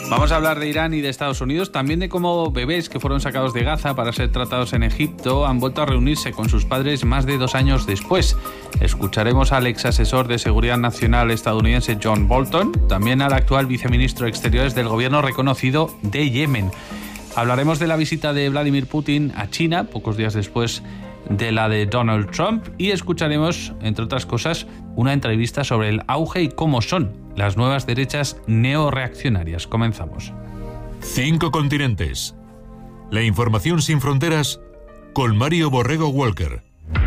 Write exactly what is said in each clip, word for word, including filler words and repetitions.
Vamos a hablar de Irán y de Estados Unidos, también de cómo bebés que fueron sacados de Gaza para ser tratados en Egipto han vuelto a reunirse con sus padres más de dos años después. Escucharemos al ex asesor de Seguridad Nacional estadounidense John Bolton, también al actual viceministro de Exteriores del gobierno reconocido de Yemen. Hablaremos de la visita de Vladimir Putin a China, pocos días después de la de Donald Trump, y escucharemos, entre otras cosas, una entrevista sobre el auge y cómo son las nuevas derechas neoreaccionarias. Comenzamos. Cinco continentes. La información sin fronteras con Mario Borrego Walker.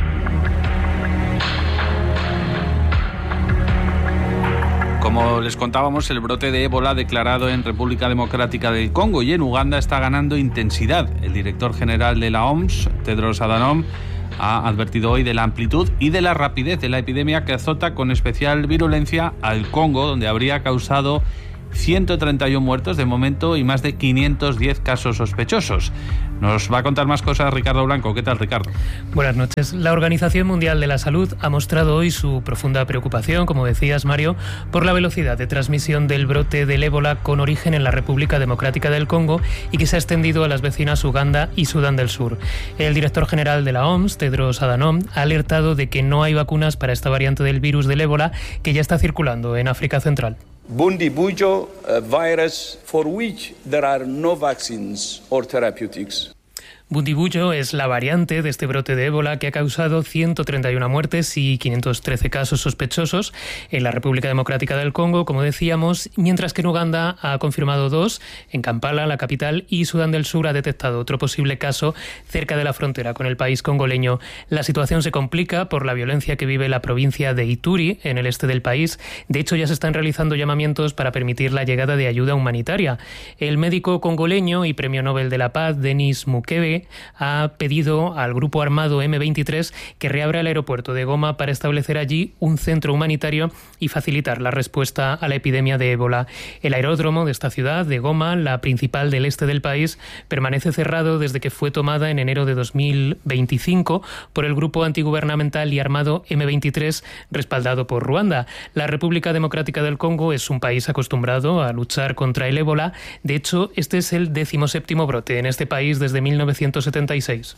Como les contábamos, el brote de ébola declarado en República Democrática del Congo y en Uganda está ganando intensidad. El director general de la O M S, Tedros Adhanom, ha advertido hoy de la amplitud y de la rapidez de la epidemia que azota con especial virulencia al Congo, donde habría causado ciento treinta y uno muertos de momento y más de quinientos diez casos sospechosos. Nos va a contar más cosas Ricardo Blanco. ¿Qué tal, Ricardo? Buenas noches. La Organización Mundial de la Salud ha mostrado hoy su profunda preocupación, como decías, Mario, por la velocidad de transmisión del brote del ébola con origen en la República Democrática del Congo y que se ha extendido a las vecinas Uganda y Sudán del Sur. El director general de la O M S, Tedros Adhanom, ha alertado de que no hay vacunas para esta variante del virus del ébola que ya está circulando en África Central. Bundibugyo virus for which there are no vaccines or therapeutics. Bundibugyo es la variante de este brote de ébola que ha causado ciento treinta y una muertes y quinientos trece casos sospechosos en la República Democrática del Congo, como decíamos, mientras que en Uganda ha confirmado dos, en Kampala, la capital, y Sudán del Sur ha detectado otro posible caso cerca de la frontera con el país congoleño. La situación se complica por la violencia que vive la provincia de Ituri, en el este del país. De hecho, ya se están realizando llamamientos para permitir la llegada de ayuda humanitaria. El médico congoleño y premio Nobel de la Paz, Denis Mukwege, ha pedido al grupo armado eme veintitrés que reabra el aeropuerto de Goma para establecer allí un centro humanitario y facilitar la respuesta a la epidemia de ébola. El aeródromo de esta ciudad, de Goma, la principal del este del país, permanece cerrado desde que fue tomada en enero de dos mil veinticinco por el grupo antigubernamental y armado eme veintitrés, respaldado por Ruanda. La República Democrática del Congo es un país acostumbrado a luchar contra el ébola. De hecho, este es el decimoséptimo brote en este país desde mil novecientos setenta y seis.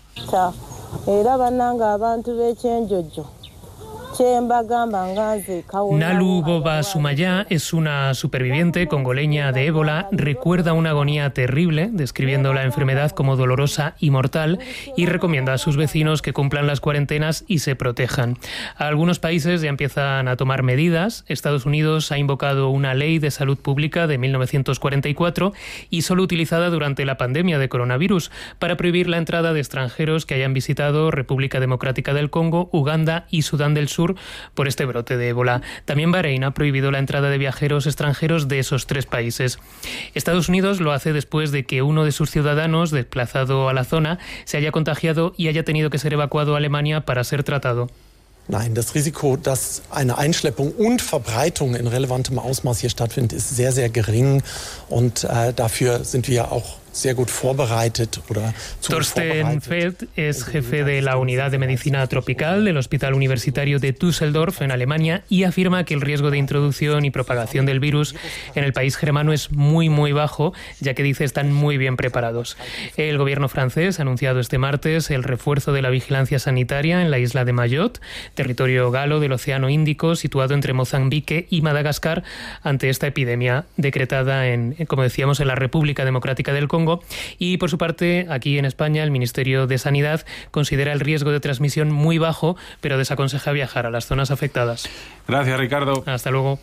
Nalu Boba Sumaya es una superviviente congoleña de ébola, recuerda una agonía terrible, describiendo la enfermedad como dolorosa y mortal, y recomienda a sus vecinos que cumplan las cuarentenas y se protejan. Algunos países ya empiezan a tomar medidas. Estados Unidos ha invocado una ley de salud pública de mil novecientos cuarenta y cuatro y solo utilizada durante la pandemia de coronavirus para prohibir la entrada de extranjeros que hayan visitado República Democrática del Congo, Uganda y Sudán del Sur por este brote de ébola. También Bahrein ha prohibido la entrada de viajeros extranjeros de esos tres países. Estados Unidos lo hace después de que uno de sus ciudadanos, desplazado a la zona, se haya contagiado y haya tenido que ser evacuado a Alemania para ser tratado. Nein, das Risiko, dass eine Einschleppung und Verbreitung in relevantem Ausmaß hier stattfindet, ist sehr, sehr gering und äh, dafür sind wir auch sehr gut vorbereitet oder Thorsten Feld es jefe de la unidad de medicina tropical del Hospital Universitario de Düsseldorf en Alemania y afirma que el riesgo de introducción y propagación del virus en el país germano es muy muy bajo, ya que dice están muy bien preparados. El gobierno francés ha anunciado este martes el refuerzo de la vigilancia sanitaria en la isla de Mayotte, territorio galo del Océano Índico situado entre Mozambique y Madagascar, ante esta epidemia decretada en, como decíamos, en la República Democrática del Congo. Y por su parte, aquí en España, el Ministerio de Sanidad considera el riesgo de transmisión muy bajo, pero desaconseja viajar a las zonas afectadas. Gracias, Ricardo. Hasta luego.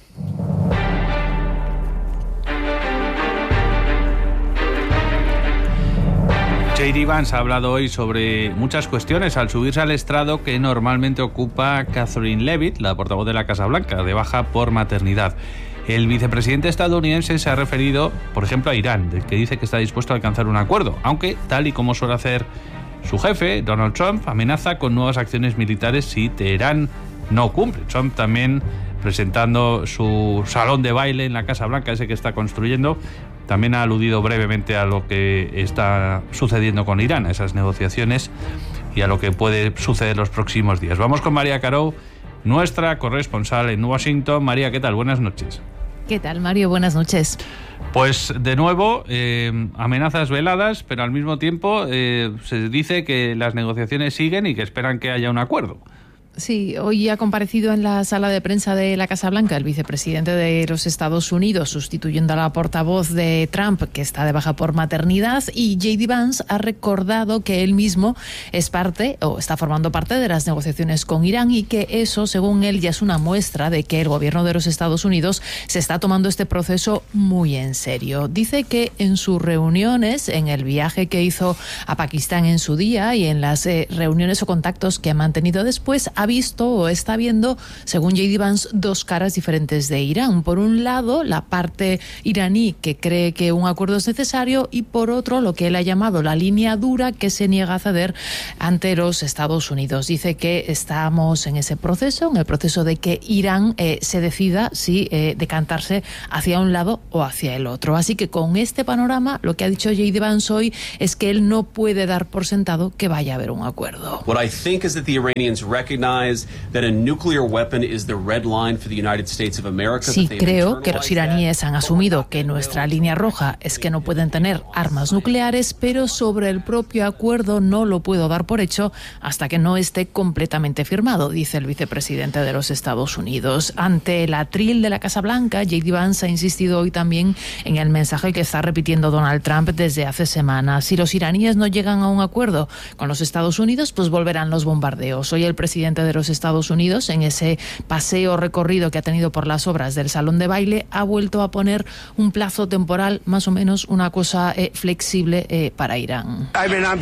J D Vance ha hablado hoy sobre muchas cuestiones al subirse al estrado que normalmente ocupa Catherine Leavitt, la portavoz de la Casa Blanca, de baja por maternidad. El vicepresidente estadounidense se ha referido, por ejemplo, a Irán, del que dice que está dispuesto a alcanzar un acuerdo, aunque, tal y como suele hacer su jefe, Donald Trump, amenaza con nuevas acciones militares si Teherán no cumple. Trump también, presentando su salón de baile en la Casa Blanca, ese que está construyendo, también ha aludido brevemente a lo que está sucediendo con Irán, a esas negociaciones y a lo que puede suceder los próximos días. Vamos con María Carou, nuestra corresponsal en Washington. María, ¿qué tal? Buenas noches. ¿Qué tal, Mario? Buenas noches. Pues de nuevo, eh, amenazas veladas, pero al mismo tiempo eh, se dice que las negociaciones siguen y que esperan que haya un acuerdo. Sí, hoy ha comparecido en la sala de prensa de la Casa Blanca el vicepresidente de los Estados Unidos, sustituyendo a la portavoz de Trump, que está de baja por maternidad, y J D Vance ha recordado que él mismo es parte, o está formando parte de las negociaciones con Irán, y que eso, según él, ya es una muestra de que el gobierno de los Estados Unidos se está tomando este proceso muy en serio. Dice que en sus reuniones, en el viaje que hizo a Pakistán en su día y en las eh, reuniones o contactos que ha mantenido después, ha visto o está viendo, según J D Vance, dos caras diferentes de Irán. Por un lado, la parte iraní, que cree que un acuerdo es necesario, y por otro, lo que él ha llamado la línea dura, que se niega a ceder ante los Estados Unidos. Dice que estamos en ese proceso, en el proceso de que Irán eh, se decida si eh, decantarse hacia un lado o hacia el otro. Así que con este panorama, lo que ha dicho J D Vance hoy es que él no puede dar por sentado que vaya a haber un acuerdo. What I think is that the Iranians recognize that a nuclear weapon is the red line for the United States of America. Sí, creo que los iraníes han asumido que nuestra línea roja es que no pueden tener armas nucleares, pero sobre el propio acuerdo no lo puedo dar por hecho hasta que no esté completamente firmado, dice el vicepresidente de los Estados Unidos. Ante el atril de la Casa Blanca, J D Vance ha insistido hoy también en el mensaje que está repitiendo Donald Trump desde hace semanas. Si los iraníes no llegan a un acuerdo con los Estados Unidos, pues volverán los bombardeos. Hoy el presidente de los Estados Unidos, en ese paseo recorrido que ha tenido por las obras del salón de baile, ha vuelto a poner un plazo temporal, más o menos una cosa eh, flexible eh, para Irán.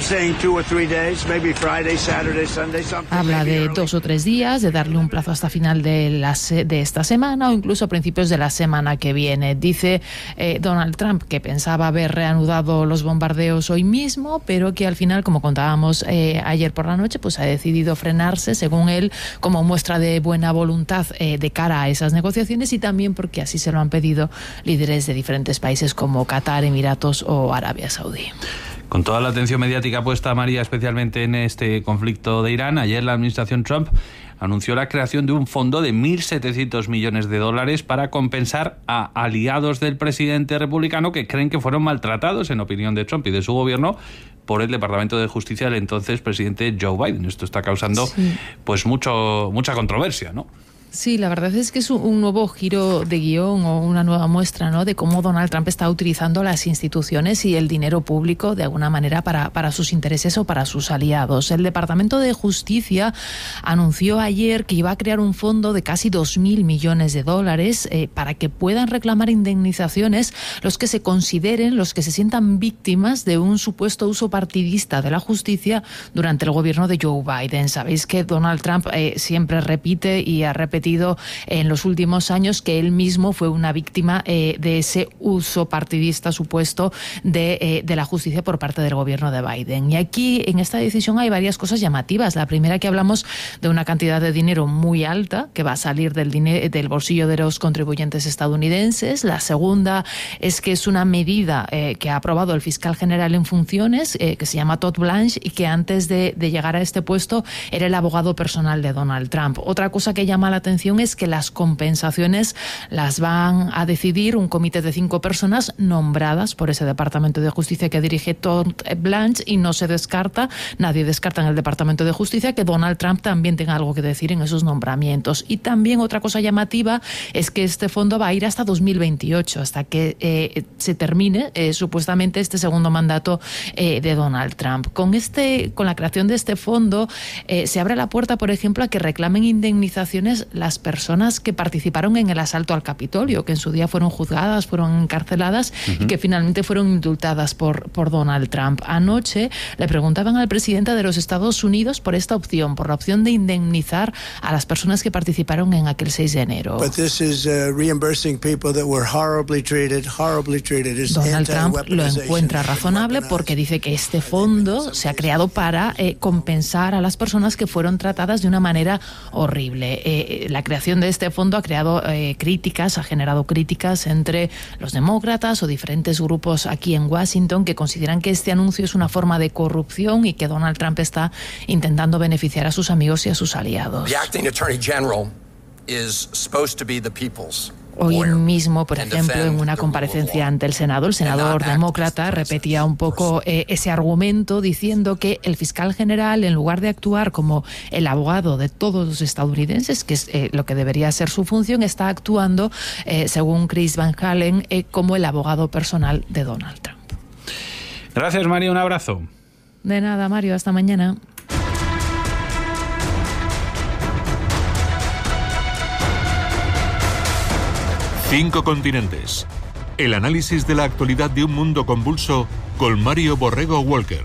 Habla de dos o tres días, de darle un plazo hasta final de, la se- de esta semana o incluso a principios de la semana que viene. Dice eh, Donald Trump que pensaba haber reanudado los bombardeos hoy mismo, pero que al final, como contábamos eh, ayer por la noche, pues ha decidido frenarse, según él, como muestra de buena voluntad eh, de cara a esas negociaciones, y también porque así se lo han pedido líderes de diferentes países como Qatar, Emiratos o Arabia Saudí. Con toda la atención mediática puesta, María, especialmente en este conflicto de Irán, ayer la administración Trump anunció la creación de un fondo de mil setecientos millones de dólares para compensar a aliados del presidente republicano que creen que fueron maltratados, en opinión de Trump y de su gobierno, por el Departamento de Justicia del entonces presidente Joe Biden. Esto está causando sí. pues mucho mucha controversia, ¿no? Sí, la verdad es que es un nuevo giro de guión o una nueva muestra, ¿no?, de cómo Donald Trump está utilizando las instituciones y el dinero público de alguna manera para, para sus intereses o para sus aliados. El Departamento de Justicia anunció ayer que iba a crear un fondo de casi dos mil millones de dólares eh, para que puedan reclamar indemnizaciones los que se consideren, los que se sientan víctimas de un supuesto uso partidista de la justicia durante el gobierno de Joe Biden. Sabéis que Donald Trump eh, siempre repite y ha repetido en los últimos años que él mismo fue una víctima eh, de ese uso partidista supuesto de, eh, de la justicia por parte del gobierno de Biden. Y aquí en esta decisión hay varias cosas llamativas. La primera, que hablamos de una cantidad de dinero muy alta que va a salir del, dinero, del bolsillo de los contribuyentes estadounidenses. La segunda es que es una medida eh, que ha aprobado el fiscal general en funciones, eh, que se llama Todd Blanche, y que antes de, de llegar a este puesto era el abogado personal de Donald Trump. Otra cosa que llama la atención es que las compensaciones las van a decidir un comité de cinco personas nombradas por ese Departamento de Justicia que dirige Todd Blanche, y no se descarta, nadie descarta en el Departamento de Justicia que Donald Trump también tenga algo que decir en esos nombramientos. Y también otra cosa llamativa es que este fondo va a ir hasta dos mil veintiocho, hasta que eh, se termine eh, supuestamente este segundo mandato eh, de Donald Trump. Con este, con la creación de este fondo eh, se abre la puerta, por ejemplo, a que reclamen indemnizaciones las personas que participaron en el asalto al Capitolio, que en su día fueron juzgadas, fueron encarceladas uh-huh. y que finalmente fueron indultadas por, por Donald Trump. Anoche le preguntaban al presidente de los Estados Unidos por esta opción, por la opción de indemnizar a las personas que participaron en aquel seis de enero. Donald Trump lo encuentra razonable porque dice que este fondo se ha creado para eh, compensar a las personas que fueron tratadas de una manera horrible. Eh, la creación de este fondo ha creado eh, críticas, ha generado críticas entre los demócratas o diferentes grupos aquí en Washington que consideran que este anuncio es una forma de corrupción y que Donald Trump está intentando beneficiar a sus amigos y a sus aliados. The acting attorney general is supposed to be the people's Hoy mismo, por ejemplo, en una comparecencia ante el Senado, el senador demócrata repetía un poco eh, ese argumento diciendo que el fiscal general, en lugar de actuar como el abogado de todos los estadounidenses, que es eh, lo que debería ser su función, está actuando, eh, según Chris Van Halen, eh, como el abogado personal de Donald Trump. Gracias, Mario. Un abrazo. De nada, Mario. Hasta mañana. Cinco continentes. El análisis de la actualidad de un mundo convulso con Mario Borrego Walker.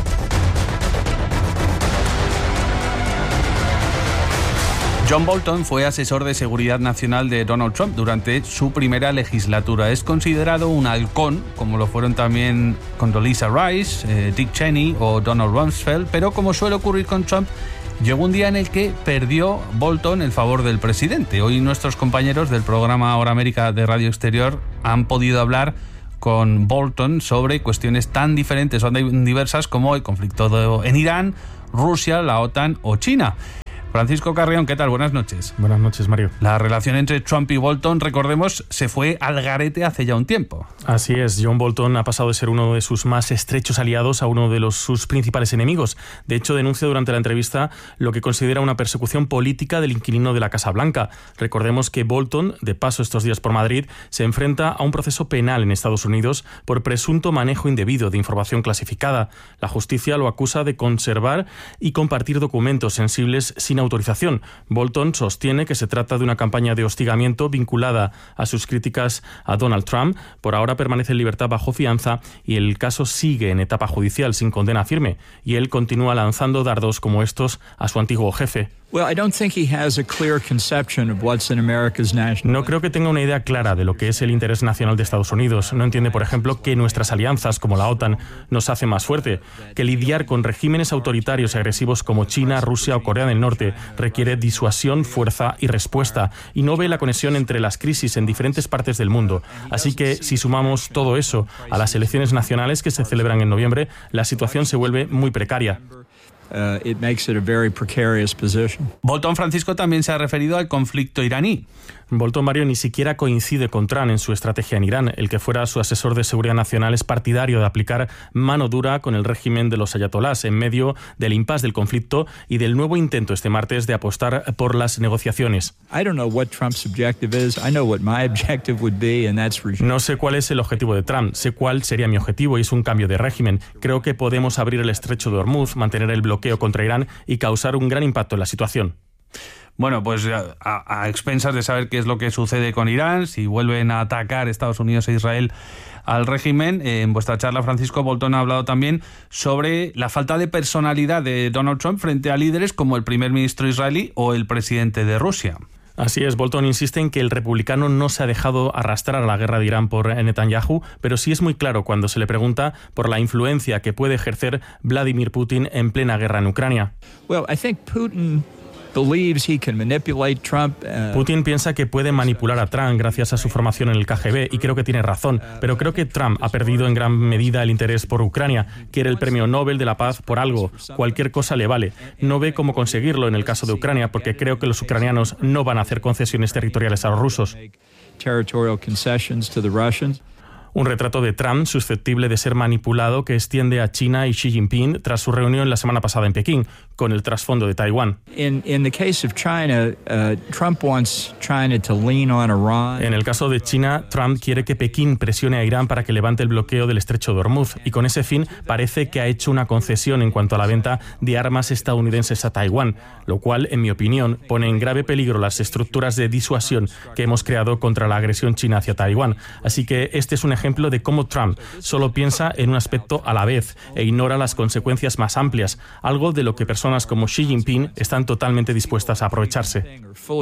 John Bolton fue asesor de seguridad nacional de Donald Trump durante su primera legislatura. Es considerado un halcón, como lo fueron también Condoleezza Rice, eh, Dick Cheney o Donald Rumsfeld, pero como suele ocurrir con Trump, llegó un día en el que perdió Bolton el favor del presidente. Hoy nuestros compañeros del programa Hora América de Radio Exterior han podido hablar con Bolton sobre cuestiones tan diferentes o tan diversas como el conflicto de, en Irán, Rusia, la OTAN o China. Francisco Carrión, ¿qué tal? Buenas noches. Buenas noches, Mario. La relación entre Trump y Bolton, recordemos, se fue al garete hace ya un tiempo. Así es, John Bolton ha pasado de ser uno de sus más estrechos aliados a uno de los, sus principales enemigos. De hecho, denuncia durante la entrevista lo que considera una persecución política del inquilino de la Casa Blanca. Recordemos que Bolton, de paso estos días por Madrid, se enfrenta a un proceso penal en Estados Unidos por presunto manejo indebido de información clasificada. La justicia lo acusa de conservar y compartir documentos sensibles sin autorización. Bolton sostiene que se trata de una campaña de hostigamiento vinculada a sus críticas a Donald Trump. Por ahora permanece en libertad bajo fianza y el caso sigue en etapa judicial sin condena firme, y él continúa lanzando dardos como estos a su antiguo jefe. No creo que tenga una idea clara de lo que es el interés nacional de Estados Unidos. No entiende, por ejemplo, que nuestras alianzas, como la OTAN, nos hacen más fuerte, que lidiar con regímenes autoritarios y agresivos como China, Rusia o Corea del Norte requiere disuasión, fuerza y respuesta, y no ve la conexión entre las crisis en diferentes partes del mundo. Así que, si sumamos todo eso a las elecciones nacionales que se celebran en noviembre, la situación se vuelve muy precaria. Uh, it makes it a very precarious position. Bolton, Francisco, también se ha referido al conflicto iraní. Bolton, Mario, ni siquiera coincide con Trump en su estrategia en Irán. El que fuera su asesor de seguridad nacional es partidario de aplicar mano dura con el régimen de los ayatolás en medio del impasse del conflicto y del nuevo intento este martes de apostar por las negociaciones. No sé cuál es el objetivo de Trump, sé cuál sería mi objetivo y es un cambio de régimen. Creo que podemos abrir el estrecho de Hormuz, mantener el bloqueo contra Irán y causar un gran impacto en la situación. Bueno, pues a, a expensas de saber qué es lo que sucede con Irán, si vuelven a atacar Estados Unidos e Israel al régimen, eh, en vuestra charla, Francisco, Bolton ha hablado también sobre la falta de personalidad de Donald Trump frente a líderes como el primer ministro israelí o el presidente de Rusia. Así es, Bolton insiste en que el republicano no se ha dejado arrastrar a la guerra de Irán por Netanyahu, pero sí es muy claro cuando se le pregunta por la influencia que puede ejercer Vladimir Putin en plena guerra en Ucrania. Well, I think Putin believes he can manipulate Trump. Uh... Putin piensa que puede manipular a Trump gracias a su formación en el K G B y creo que tiene razón, pero creo que Trump ha perdido en gran medida el interés por Ucrania. Quiere el premio Nobel de la Paz por algo, cualquier cosa le vale. No ve cómo conseguirlo en el caso de Ucrania porque creo que los ucranianos no van a hacer concesiones territoriales a los rusos. Territorial concessions to the Russians. Un retrato de Trump susceptible de ser manipulado que extiende a China y Xi Jinping tras su reunión la semana pasada en Pekín, con el trasfondo de Taiwán. In, in the case of China, uh, Trump wants China to lean on Iran. En el caso de China, Trump quiere que Pekín presione a Irán para que levante el bloqueo del estrecho de Hormuz y con ese fin parece que ha hecho una concesión en cuanto a la venta de armas estadounidenses a Taiwán, lo cual, en mi opinión, pone en grave peligro las estructuras de disuasión que hemos creado contra la agresión china hacia Taiwán. Así que este es un ejemplo de cómo Trump solo piensa en un aspecto a la vez e ignora las consecuencias más amplias, algo de lo que personas como Xi Jinping están totalmente dispuestas a aprovecharse.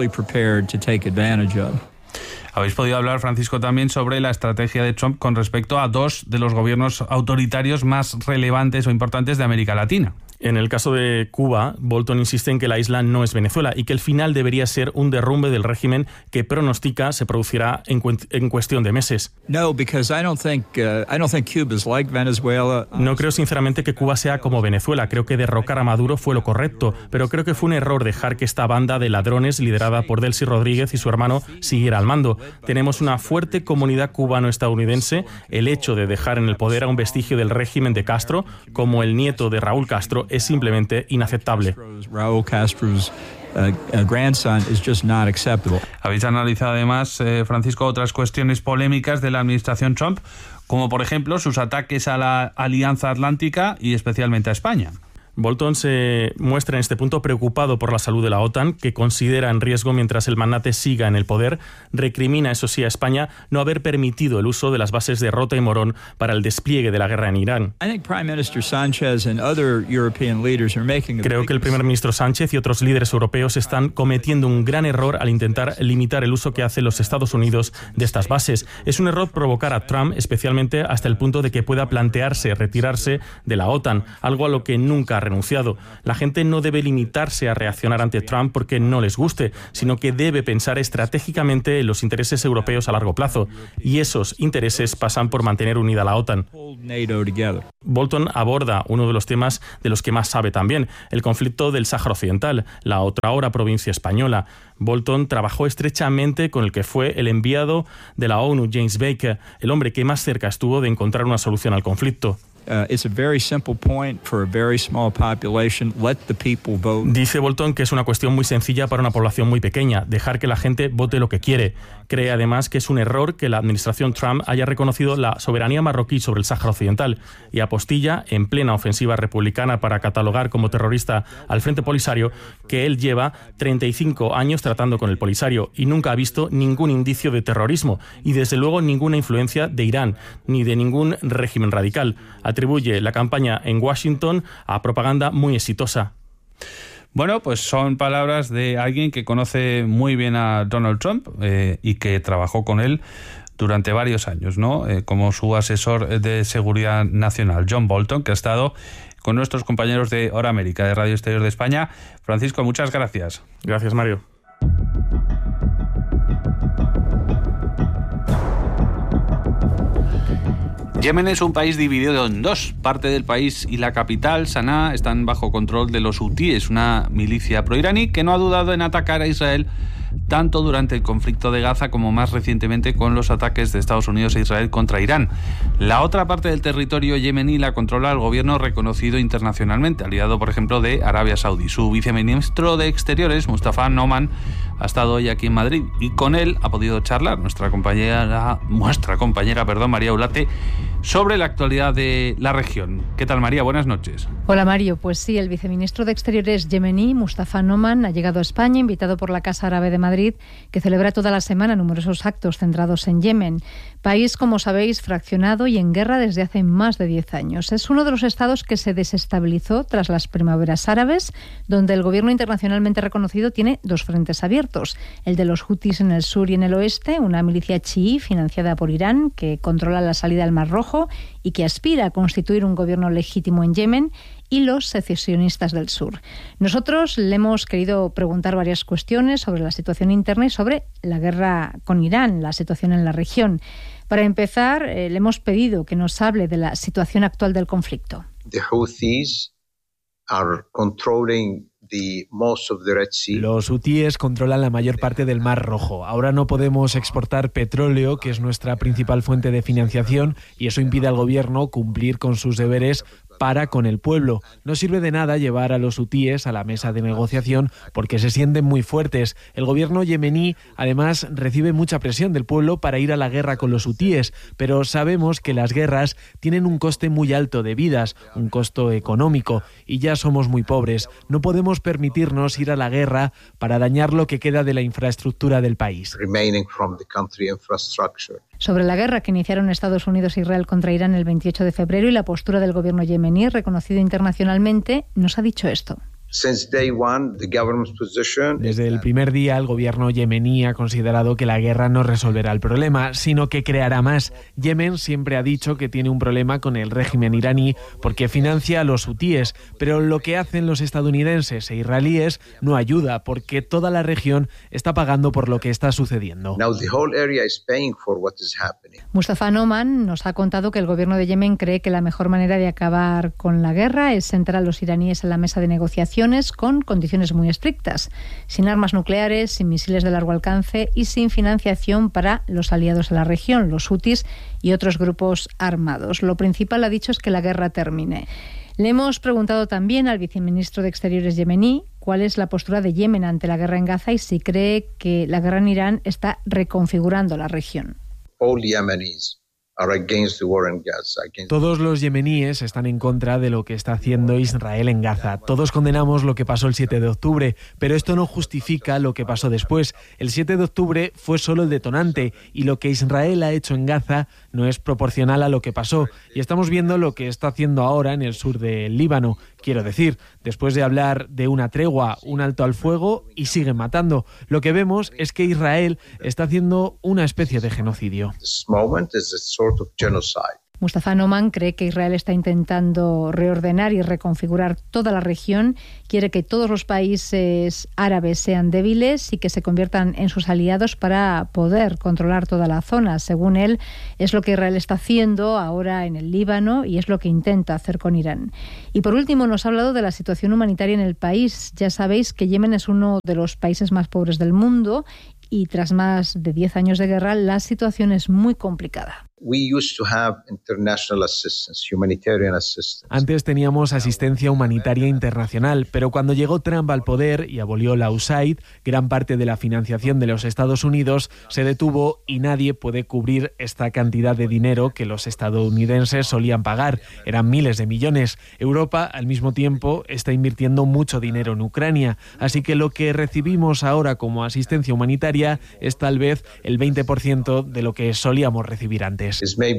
Habéis podido hablar, Francisco, también sobre la estrategia de Trump con respecto a dos de los gobiernos autoritarios más relevantes o importantes de América Latina. En el caso de Cuba, Bolton insiste en que la isla no es Venezuela y que el final debería ser un derrumbe del régimen que pronostica se producirá en, cu- en cuestión de meses. No, because I don't think uh, I don't think Cuba's like Venezuela. No creo sinceramente que Cuba sea como Venezuela. Creo que derrocar a Maduro fue lo correcto, pero creo que fue un error dejar que esta banda de ladrones liderada por Delcy Rodríguez y su hermano siguiera al mando. Tenemos una fuerte comunidad cubano-estadounidense. El hecho de dejar en el poder a un vestigio del régimen de Castro, como el nieto de Raúl Castro, es simplemente inaceptable. Raúl Castro's uh, uh, grandson is just not acceptable. Habéis analizado además, eh, Francisco, otras cuestiones polémicas de la administración Trump, como por ejemplo sus ataques a la Alianza Atlántica y especialmente a España. Bolton se muestra en este punto preocupado por la salud de la OTAN, que considera en riesgo mientras el magnate siga en el poder. Recrimina, eso sí, a España no haber permitido el uso de las bases de Rota y Morón para el despliegue de la guerra en Irán. Creo que el primer ministro Sánchez y otros líderes europeos están cometiendo un gran error al intentar limitar el uso que hacen los Estados Unidos de estas bases. Es un error provocar a Trump, especialmente hasta el punto de que pueda plantearse retirarse de la OTAN, algo a lo que nunca ha renunciado. La gente no debe limitarse a reaccionar ante Trump porque no les guste, sino que debe pensar estratégicamente en los intereses europeos a largo plazo, y esos intereses pasan por mantener unida la OTAN. Bolton aborda uno de los temas de los que más sabe también, el conflicto del Sáhara Occidental, la otra ahora provincia española. Bolton trabajó estrechamente con el que fue el enviado de la ONU, James Baker, el hombre que más cerca estuvo de encontrar una solución al conflicto. Uh, it's a very simple point for a very small population. Let the people vote. Dice Bolton que es una cuestión muy sencilla para una población muy pequeña, dejar que la gente vote lo que quiere. Cree además que es un error que la administración Trump haya reconocido la soberanía marroquí sobre el Sáhara Occidental y apostilla, en plena ofensiva republicana para catalogar como terrorista al Frente Polisario, que él lleva treinta y cinco años tratando con el Polisario y nunca ha visto ningún indicio de terrorismo y desde luego ninguna influencia de Irán ni de ningún régimen radical. Atribuye la campaña en Washington a propaganda muy exitosa. Bueno, pues son palabras de alguien que conoce muy bien a Donald Trump eh, y que trabajó con él durante varios años, ¿no? Eh, como su asesor de seguridad nacional, John Bolton, que ha estado con nuestros compañeros de Hora América, de Radio Exterior de España. Francisco, muchas gracias. Gracias, Mario. Yemen es un país dividido en dos. Parte del país y la capital, Sanaa, están bajo control de los hutíes, una milicia proiraní que no ha dudado en atacar a Israel tanto durante el conflicto de Gaza como más recientemente con los ataques de Estados Unidos e Israel contra Irán. La otra parte del territorio yemení la controla el gobierno reconocido internacionalmente, aliado por ejemplo de Arabia Saudí. Su viceministro de Exteriores, Mustafa Noman, ha estado hoy aquí en Madrid y con él ha podido charlar nuestra compañera, nuestra compañera, perdón, María Ulate, sobre la actualidad de la región. ¿Qué tal, María? Buenas noches. Hola, Mario. Pues sí, el viceministro de Exteriores yemení, Mustafa Noman, ha llegado a España, invitado por la Casa Árabe de Madrid, que celebra toda la semana numerosos actos centrados en Yemen. País, como sabéis, fraccionado y en guerra desde hace más de diez años. Es uno de los estados que se desestabilizó tras las primaveras árabes, donde el gobierno internacionalmente reconocido tiene dos frentes abiertos. El de los hutis en el sur y en el oeste, una milicia chií financiada por Irán que controla la salida al Mar Rojo y que aspira a constituir un gobierno legítimo en Yemen, y los secesionistas del sur. Nosotros le hemos querido preguntar varias cuestiones sobre la situación interna y sobre la guerra con Irán, la situación en la región. Para empezar, eh, le hemos pedido que nos hable de la situación actual del conflicto. The Houthis are controlling the most of the Red Sea. Los hutíes controlan la mayor parte del Mar Rojo. Ahora no podemos exportar petróleo, que es nuestra principal fuente de financiación, y eso impide al gobierno cumplir con sus deberes para con el pueblo. No sirve de nada llevar a los hutíes a la mesa de negociación porque se sienten muy fuertes. El gobierno yemení además recibe mucha presión del pueblo para ir a la guerra con los hutíes, pero sabemos que las guerras tienen un coste muy alto de vidas, un costo económico, y ya somos muy pobres. No podemos permitirnos ir a la guerra para dañar lo que queda de la infraestructura del país. Sobre la guerra que iniciaron Estados Unidos e Israel contra Irán el veintiocho de febrero y la postura del gobierno yemení, reconocido internacionalmente, nos ha dicho esto. Desde el primer día, el gobierno yemení ha considerado que la guerra no resolverá el problema, sino que creará más. Yemen siempre ha dicho que tiene un problema con el régimen iraní porque financia a los hutíes, pero lo que hacen los estadounidenses e israelíes no ayuda porque toda la región está pagando por lo que está sucediendo. Mustafa Noman nos ha contado que el gobierno de Yemen cree que la mejor manera de acabar con la guerra es sentar a los iraníes en la mesa de negociación con condiciones muy estrictas, sin armas nucleares, sin misiles de largo alcance y sin financiación para los aliados de la región, los hutis y otros grupos armados. Lo principal, ha dicho, es que la guerra termine. Le hemos preguntado también al viceministro de Exteriores yemení cuál es la postura de Yemen ante la guerra en Gaza y si cree que la guerra en Irán está reconfigurando la región. All Yemenis are against the war in Gaza. Against... Todos los yemeníes están en contra de lo que está haciendo Israel en Gaza. Todos condenamos lo que pasó el siete de octubre, pero esto no justifica lo que pasó después. El siete de octubre fue solo el detonante y lo que Israel ha hecho en Gaza no es proporcional a lo que pasó. Y estamos viendo lo que está haciendo ahora en el sur del Líbano. Quiero decir, después de hablar de una tregua, un alto al fuego y siguen matando, lo que vemos es que Israel está haciendo una especie de genocidio. Mustafa Noman cree que Israel está intentando reordenar y reconfigurar toda la región, quiere que todos los países árabes sean débiles y que se conviertan en sus aliados para poder controlar toda la zona. Según él, es lo que Israel está haciendo ahora en el Líbano y es lo que intenta hacer con Irán. Y por último, nos ha hablado de la situación humanitaria en el país. Ya sabéis que Yemen es uno de los países más pobres del mundo y tras más de diez años de guerra, la situación es muy complicada. Antes teníamos asistencia humanitaria internacional, pero cuando llegó Trump al poder y abolió la U S A I D, gran parte de la financiación de los Estados Unidos se detuvo y nadie puede cubrir esta cantidad de dinero que los estadounidenses solían pagar. Eran miles de millones. Europa, al mismo tiempo, está invirtiendo mucho dinero en Ucrania, así que lo que recibimos ahora como asistencia humanitaria es tal vez el veinte por ciento de lo que solíamos recibir antes.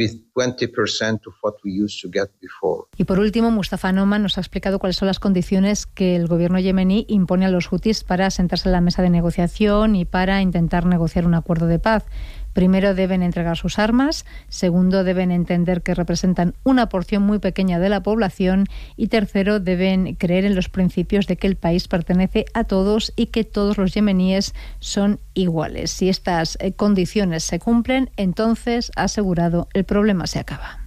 Y por último, Mustafa Noman nos ha explicado cuáles son las condiciones que el gobierno yemení impone a los hutis para sentarse en la mesa de negociación y para intentar negociar un acuerdo de paz. Primero, deben entregar sus armas. Segundo, deben entender que representan una porción muy pequeña de la población. Y tercero, deben creer en los principios de que el país pertenece a todos y que todos los yemeníes son iguales. Si estas condiciones se cumplen, entonces, ha asegurado, el problema se acaba.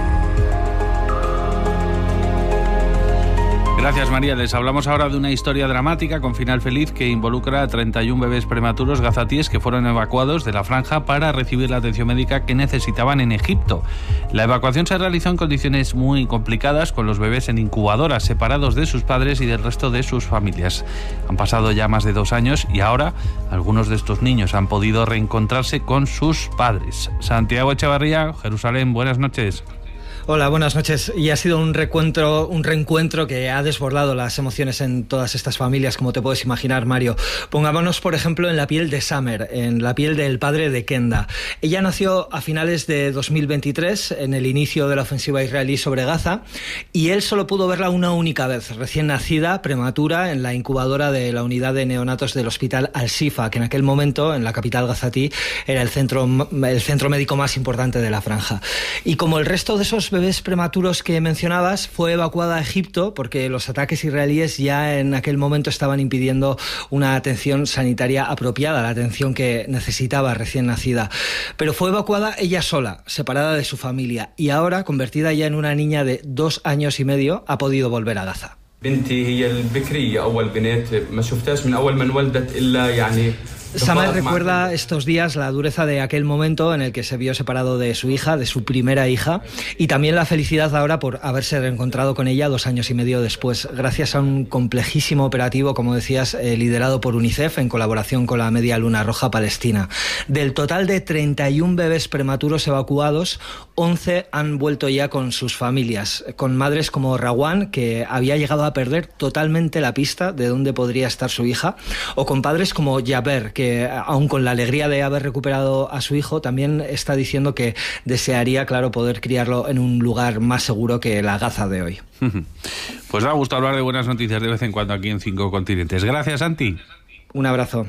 Gracias, María. Les hablamos ahora de una historia dramática con final feliz que involucra a treinta y uno bebés prematuros gazatíes que fueron evacuados de la franja para recibir la atención médica que necesitaban en Egipto. La evacuación se realizó en condiciones muy complicadas, con los bebés en incubadoras, separados de sus padres y del resto de sus familias. Han pasado ya más de dos años y ahora algunos de estos niños han podido reencontrarse con sus padres. Santiago Echevarría, Jerusalén, buenas noches. Hola, buenas noches. Y ha sido un reencuentro, un reencuentro que ha desbordado las emociones en todas estas familias, como te puedes imaginar, Mario. Pongámonos, por ejemplo, en la piel de Samer, en la piel del padre de Kenda. Ella nació a finales de dos mil veintitrés, en el inicio de la ofensiva israelí sobre Gaza, y él solo pudo verla una única vez, recién nacida, prematura, en la incubadora de la unidad de neonatos del hospital Al-Shifa, que en aquel momento, en la capital gazatí, era el centro, el centro médico más importante de la franja. Y como el resto de esos bebés prematuros que mencionabas, fue evacuada a Egipto porque los ataques israelíes ya en aquel momento estaban impidiendo una atención sanitaria apropiada, la atención que necesitaba recién nacida. Pero fue evacuada ella sola, separada de su familia, y ahora, convertida ya en una niña de dos años y medio, ha podido volver a Gaza. Samer recuerda estos días la dureza de aquel momento en el que se vio separado de su hija, de su primera hija, y también la felicidad ahora por haberse reencontrado con ella dos años y medio después, gracias a un complejísimo operativo, como decías, eh, liderado por UNICEF en colaboración con la Media Luna Roja Palestina. Del total de treinta y uno bebés prematuros evacuados, once han vuelto ya con sus familias, con madres como Rawan, que había llegado a perder totalmente la pista de dónde podría estar su hija, o con padres como Yaber, que que aun con la alegría de haber recuperado a su hijo, también está diciendo que desearía, claro, poder criarlo en un lugar más seguro que la Gaza de hoy. Pues da gusto hablar de buenas noticias de vez en cuando aquí en Cinco Continentes. Gracias, Santi. Un abrazo.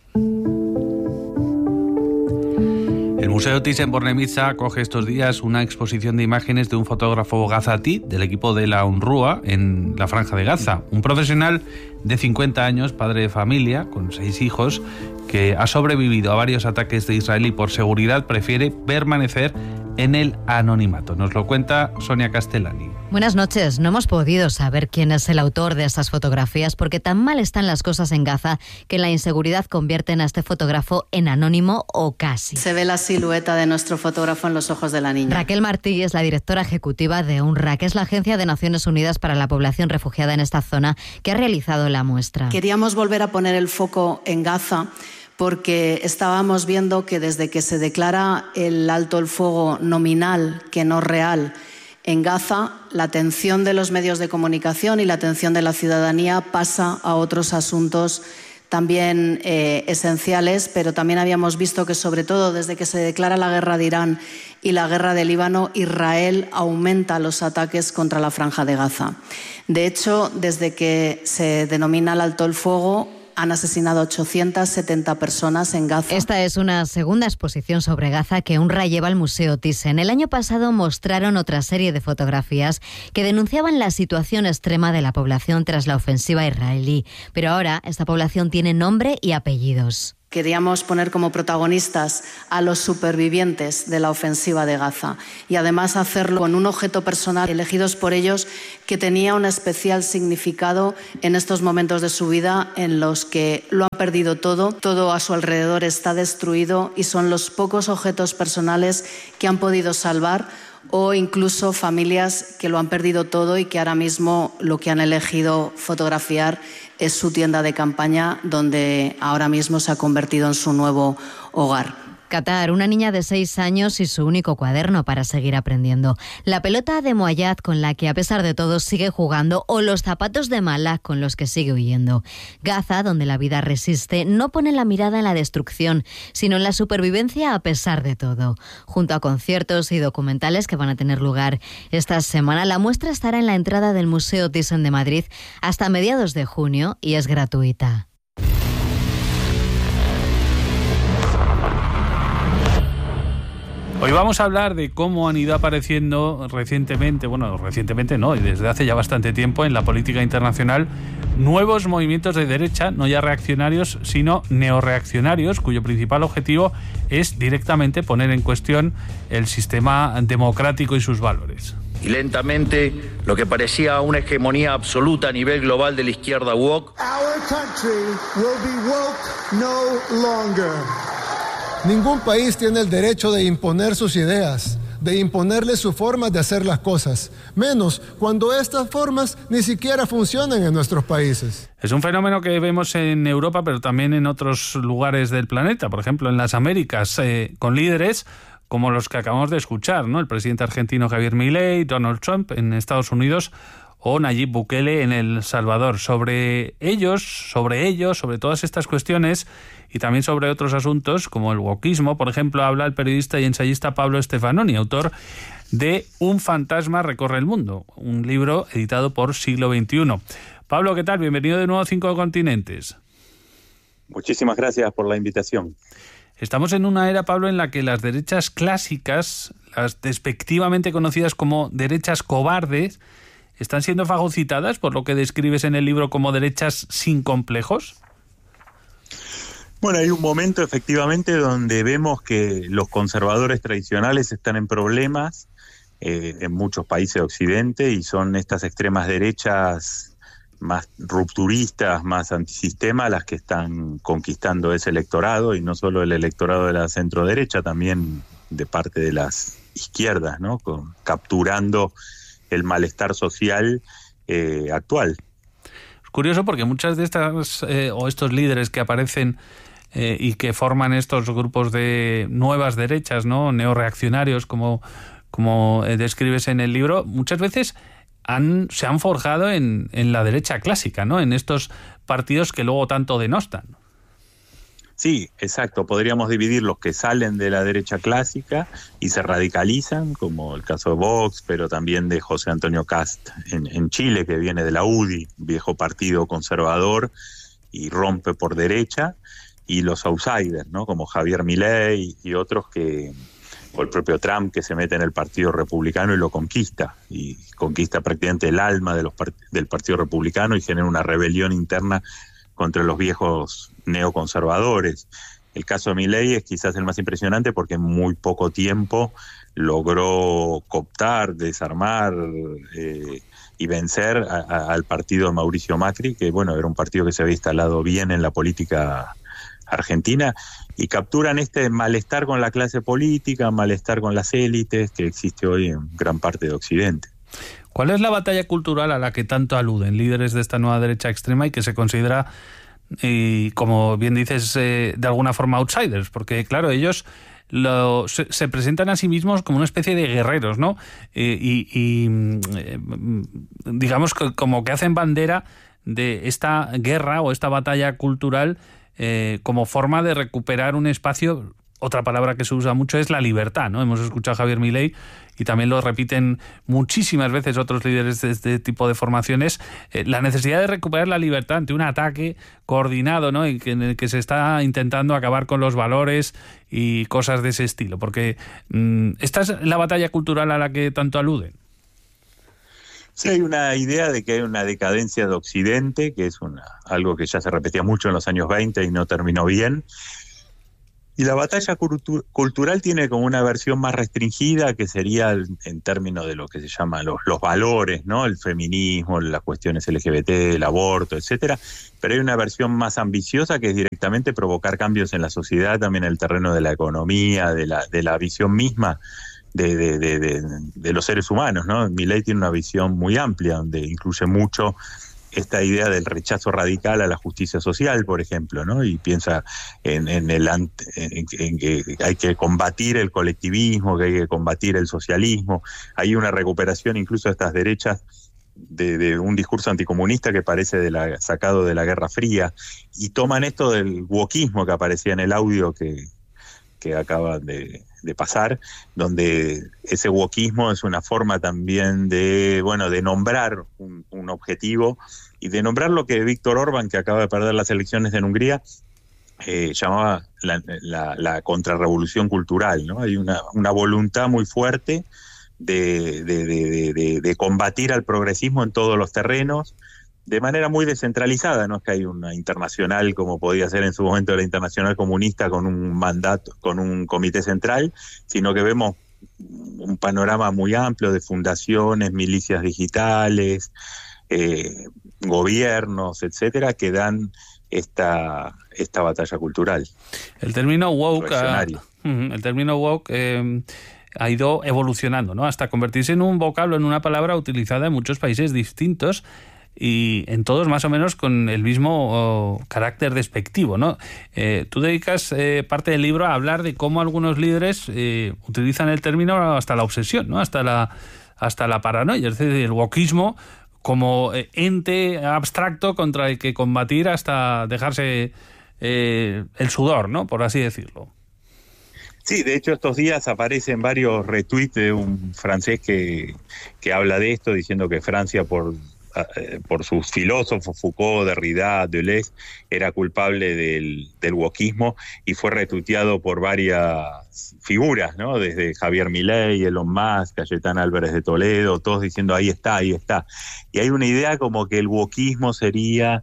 El Museo Thyssen-Bornemisza acoge estos días una exposición de imágenes de un fotógrafo gazatí del equipo de la UNRWA en la Franja de Gaza. Un profesional de cincuenta años, padre de familia, con seis hijos, que ha sobrevivido a varios ataques de Israel y por seguridad prefiere permanecer en el anonimato. Nos lo cuenta Sonia Castellani. Buenas noches. No hemos podido saber quién es el autor de estas fotografías porque tan mal están las cosas en Gaza que la inseguridad convierten a este fotógrafo en anónimo o casi. Se ve la silueta de nuestro fotógrafo en los ojos de la niña. Raquel Martí es la directora ejecutiva de UNRWA, que es la Agencia de Naciones Unidas para la Población Refugiada en esta zona, que ha realizado la muestra. Queríamos volver a poner el foco en Gaza porque estábamos viendo que desde que se declara el alto el fuego nominal, que no real, en Gaza, la atención de los medios de comunicación y la atención de la ciudadanía pasa a otros asuntos también eh, esenciales, pero también habíamos visto que, sobre todo, desde que se declara la guerra de Irán y la guerra de Líbano, Israel aumenta los ataques contra la Franja de Gaza. De hecho, desde que se denomina el alto el fuego, han asesinado ochocientas setenta personas en Gaza. Esta es una segunda exposición sobre Gaza que UNRWA lleva al Museo Thyssen. El año pasado mostraron otra serie de fotografías que denunciaban la situación extrema de la población tras la ofensiva israelí. Pero ahora esta población tiene nombre y apellidos. Queríamos poner como protagonistas a los supervivientes de la ofensiva de Gaza y además hacerlo con un objeto personal elegidos por ellos que tenía un especial significado en estos momentos de su vida en los que lo han perdido todo, todo a su alrededor está destruido y son los pocos objetos personales que han podido salvar, o incluso familias que lo han perdido todo y que ahora mismo lo que han elegido fotografiar es su tienda de campaña, donde ahora mismo se ha convertido en su nuevo hogar. Qatar, una niña de seis años y su único cuaderno para seguir aprendiendo. La pelota de Moayad con la que a pesar de todo sigue jugando o los zapatos de mala con los que sigue huyendo. Gaza, donde la vida resiste, no pone la mirada en la destrucción, sino en la supervivencia a pesar de todo. Junto a conciertos y documentales que van a tener lugar esta semana, la muestra estará en la entrada del Museo Thyssen de Madrid hasta mediados de junio y es gratuita. Hoy vamos a hablar de cómo han ido apareciendo recientemente, bueno, recientemente no, y desde hace ya bastante tiempo en la política internacional, nuevos movimientos de derecha, no ya reaccionarios, sino neorreaccionarios, cuyo principal objetivo es directamente poner en cuestión el sistema democrático y sus valores. Y lentamente, lo que parecía una hegemonía absoluta a nivel global de la izquierda woke. Our country will be woke no longer. Ningún país tiene el derecho de imponer sus ideas, de imponerle su forma de hacer las cosas, menos cuando estas formas ni siquiera funcionan en nuestros países. Es un fenómeno que vemos en Europa, pero también en otros lugares del planeta, por ejemplo en las Américas, eh, con líderes como los que acabamos de escuchar, ¿no? El presidente argentino Javier Milei, Donald Trump en Estados Unidos o Nayib Bukele en El Salvador. Sobre ellos, sobre ellos, sobre todas estas cuestiones y también sobre otros asuntos como el wokismo, por ejemplo, habla el periodista y ensayista Pablo Stefanoni, autor de Un fantasma recorre el mundo, un libro editado por Siglo veintiuno. Pablo, ¿qué tal? Bienvenido de nuevo a Cinco Continentes. Muchísimas gracias por la invitación. Estamos en una era, Pablo, en la que las derechas clásicas, las despectivamente conocidas como derechas cobardes, ¿están siendo fagocitadas por lo que describes en el libro como derechas sin complejos? Bueno, hay un momento efectivamente donde vemos que los conservadores tradicionales están en problemas eh, en muchos países de Occidente y son estas extremas derechas más rupturistas, más antisistema, las que están conquistando ese electorado, y no solo el electorado de la centroderecha, también de parte de las izquierdas, ¿no? Con, capturando el malestar social eh, actual. Es curioso porque muchas de estas eh, o estos líderes que aparecen eh, y que forman estos grupos de nuevas derechas, ¿no? Neorreaccionarios, como, como eh, describes en el libro, muchas veces han, se han forjado en, en la derecha clásica, ¿no? En estos partidos que luego tanto denostan. Sí, exacto. Podríamos dividir los que salen de la derecha clásica y se radicalizan, como el caso de Vox, pero también de José Antonio Cast en, en Chile, que viene de la U D I, viejo partido conservador, y rompe por derecha, y los outsiders, ¿no? Como Javier Milei y otros que, o el propio Trump, que se mete en el Partido Republicano y lo conquista, y conquista prácticamente el alma de los part- del Partido Republicano y genera una rebelión interna contra los viejos neoconservadores. El caso de Milei es quizás el más impresionante porque en muy poco tiempo logró cooptar, desarmar eh, y vencer a, a, al partido de Mauricio Macri, que bueno, era un partido que se había instalado bien en la política argentina, y capturan este malestar con la clase política, malestar con las élites que existe hoy en gran parte de Occidente. ¿Cuál es la batalla cultural a la que tanto aluden líderes de esta nueva derecha extrema y que se considera, y como bien dices, eh, de alguna forma outsiders? Porque claro, ellos lo, se, se presentan a sí mismos como una especie de guerreros, ¿no? Eh, y, y eh, digamos que como que hacen bandera de esta guerra o esta batalla cultural eh, como forma de recuperar un espacio. Otra palabra que se usa mucho es la libertad, ¿no? Hemos escuchado a Javier Milei y también lo repiten muchísimas veces otros líderes de este tipo de formaciones, eh, la necesidad de recuperar la libertad ante un ataque coordinado, ¿no? Y que, en el que se está intentando acabar con los valores y cosas de ese estilo. Porque mmm, esta es la batalla cultural a la que tanto aluden. Sí, hay una idea de que hay una decadencia de Occidente, que es una, algo que ya se repetía mucho en los años veinte y no terminó bien. Y la batalla cultu- cultural tiene como una versión más restringida, que sería el, en términos de lo que se llama los, los valores, ¿no? El feminismo, las cuestiones L G B T, el aborto, etcétera. Pero hay una versión más ambiciosa que es directamente provocar cambios en la sociedad, también en el terreno de la economía, de la, de la visión misma de, de, de, de, de los seres humanos, ¿no? Milei tiene una visión muy amplia, donde incluye mucho esta idea del rechazo radical a la justicia social, por ejemplo, ¿no? Y piensa en, en, el, en, en que hay que combatir el colectivismo, que hay que combatir el socialismo. Hay una recuperación incluso de estas derechas de, de un discurso anticomunista que parece de la, sacado de la Guerra Fría, y toman esto del wokismo que aparecía en el audio que, que acaban de, de pasar, donde ese wokismo es una forma también de, bueno, de nombrar un, un objetivo y de nombrar lo que Víctor Orbán, que acaba de perder las elecciones en Hungría, eh, llamaba la, la, la contrarrevolución cultural, ¿no? Hay una, una voluntad muy fuerte de, de, de, de, de combatir al progresismo en todos los terrenos, de manera muy descentralizada. No es que hay una internacional como podía ser en su momento la internacional comunista con un mandato, con un comité central, sino que vemos un panorama muy amplio de fundaciones, milicias digitales, eh, gobiernos, etcétera, que dan esta, esta batalla cultural. El término woke, ha, el término woke eh, ha ido evolucionando, ¿no? Hasta convertirse en un vocablo, en una palabra utilizada en muchos países distintos, y en todos más o menos con el mismo oh, carácter despectivo, ¿no? Eh, tú dedicas eh, parte del libro a hablar de cómo algunos líderes eh, utilizan el término hasta la obsesión, ¿no? Hasta la, hasta la paranoia, es decir, el wokismo como eh, ente abstracto contra el que combatir hasta dejarse eh, el sudor, ¿no? Por así decirlo. Sí, de hecho estos días aparecen varios retweets de un francés que, que habla de esto, diciendo que Francia por... por sus filósofos, Foucault, Derrida, Deleuze, era culpable del, del wokismo, y fue retuiteado por varias figuras, ¿no? Desde Javier Milei, Elon Musk, Cayetana Álvarez de Toledo, todos diciendo ahí está, ahí está. Y hay una idea como que el wokismo sería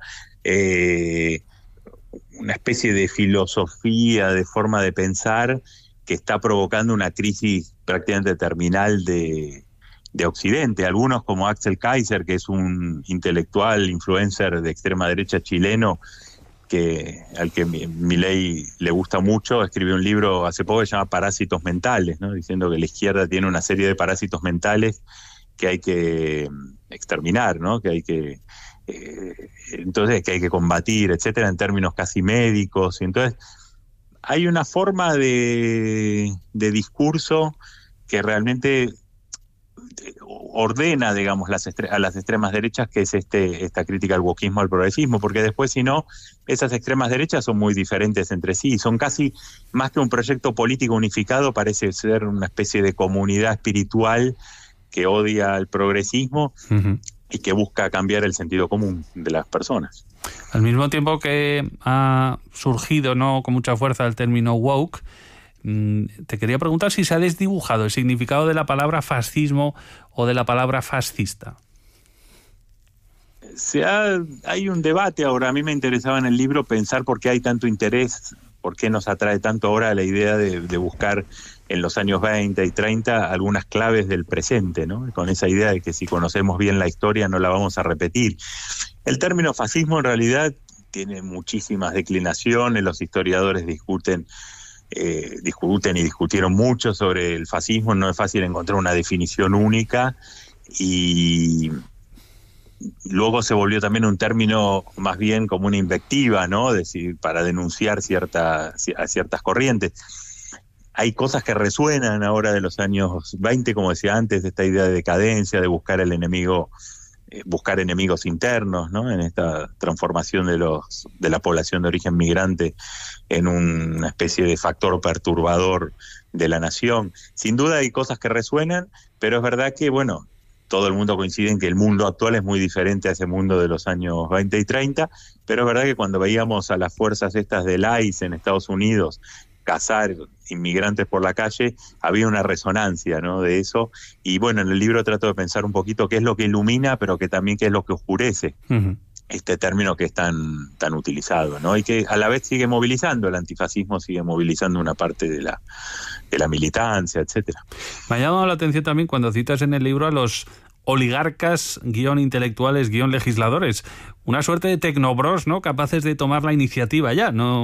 eh, una especie de filosofía, de forma de pensar, que está provocando una crisis prácticamente terminal de de Occidente. Algunos, como Axel Kaiser, que es un intelectual, influencer de extrema derecha chileno, que al que Milei le gusta mucho, escribió un libro hace poco que se llama Parásitos Mentales, ¿no? Diciendo que la izquierda tiene una serie de parásitos mentales que hay que exterminar, ¿no? Que hay que eh, entonces que hay que combatir, etcétera, en términos casi médicos. Y entonces hay una forma de, de discurso que realmente ordena, digamos, las a las extremas derechas, que es este esta crítica al wokismo, al progresismo, porque después, si no, esas extremas derechas son muy diferentes entre sí, son casi, más que un proyecto político unificado, parece ser una especie de comunidad espiritual que odia al progresismo uh-huh. y que busca cambiar el sentido común de las personas. Al mismo tiempo que ha surgido, ¿no?, con mucha fuerza el término woke, te quería preguntar si se ha desdibujado el significado de la palabra fascismo o de la palabra fascista. Se ha, hay un debate ahora. A mí me interesaba en el libro pensar por qué hay tanto interés, por qué nos atrae tanto ahora la idea de, de buscar en los años veinte y treinta algunas claves del presente, ¿no? Con esa idea de que si conocemos bien la historia no la vamos a repetir. El término fascismo en realidad tiene muchísimas declinaciones, los historiadores discuten Eh, discuten y discutieron mucho sobre el fascismo, no es fácil encontrar una definición única, y luego se volvió también un término más bien como una invectiva, ¿no? Decir, para denunciar cierta, a ciertas corrientes. Hay cosas que resuenan ahora de los años veinte, como decía antes, de esta idea de decadencia, de buscar el enemigo, eh, buscar enemigos internos, ¿no? En esta transformación de los de la población de origen migrante en una especie de factor perturbador de la nación. Sin duda hay cosas que resuenan, pero es verdad que, bueno, todo el mundo coincide en que el mundo actual es muy diferente a ese mundo de los años veinte y treinta, pero es verdad que cuando veíamos a las fuerzas estas del I C E en Estados Unidos cazar inmigrantes por la calle, había una resonancia, ¿no?, de eso. Y bueno, en el libro trato de pensar un poquito qué es lo que ilumina, pero que también qué es lo que oscurece. Uh-huh. Este término que es tan, tan utilizado, ¿no? Y que a la vez sigue movilizando, el antifascismo sigue movilizando una parte de la, de la militancia, etcétera. Me ha llamado la atención también cuando citas en el libro a los oligarcas, guión intelectuales, guión legisladores. Una suerte de tecnobros, ¿no?, capaces de tomar la iniciativa ya, ¿no?